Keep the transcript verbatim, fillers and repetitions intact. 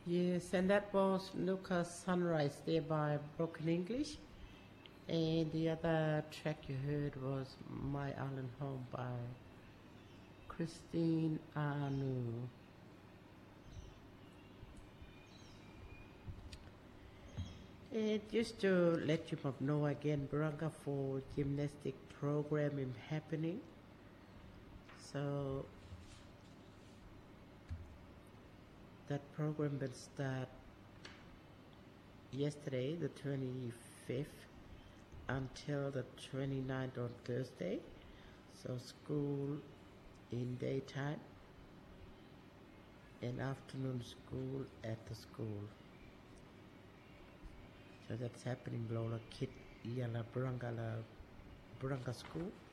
Yes, and that was Lucas Sunrise there by Broken English. And the other track you heard was My Island Home by Christine Anu. And just to let you know again, Baranga for gymnastic program is happening. So that program will start yesterday, the twenty-fifth, until the twenty-ninth on Thursday. So school in daytime and afternoon school at the school. So that's happening Lola Kit Yala Baranga Baranga School.